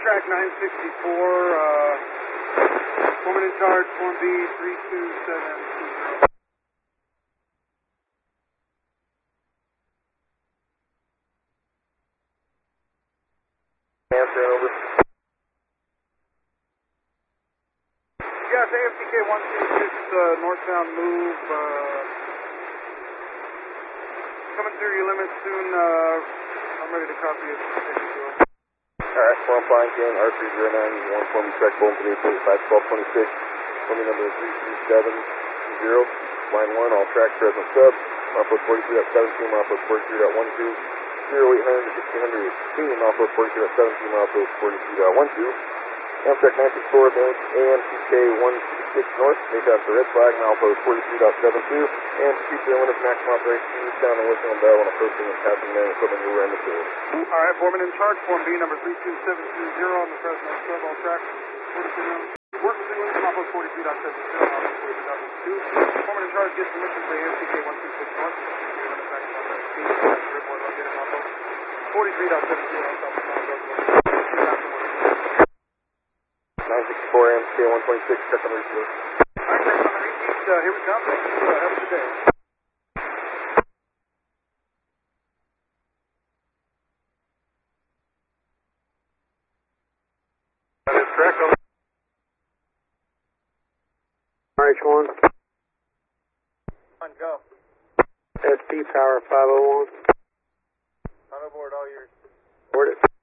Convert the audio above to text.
Track 964, woman in charge, Form B, 32720. Answer, over. Yes, AFTK 126, northbound move, coming through your limits soon, I'm ready to copy it. Alright, form flying again, R309, one form track home today, 451226, forming number 3370, line 1, all tracks present sub, Marpos 43.17, Marpos 43.12, 0800 to 1600, Marpos 43.17, Marpos 43.12, Amtrak 964, advance AMTK 126 north, may pass the red flag, Marpos 43.72, and keep the limits maximum operation, eastbound and westbound bell when approaching and passing man equipment you were in the field. Alright, foreman in charge, Form B, number 32720 on the Fresno sub, all tracks, work sequence, Marpos 43.70, Marpos 43.12, foreman in charge gets permission for AFTK 126 north, limits maximum operation, report located Marpos 43.70 on top of San Jose. 964 AMTK 126, check on the repeat. Alright, check on the repeat, here we come, have a good day. Correct, over. RH1. Go. SP Power 501. On aboard, all yours. Board it.